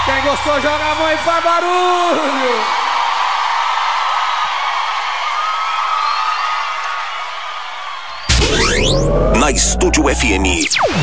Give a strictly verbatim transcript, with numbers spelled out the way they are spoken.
Quem gostou, joga a mão e faz barulho. Na Estúdio F M.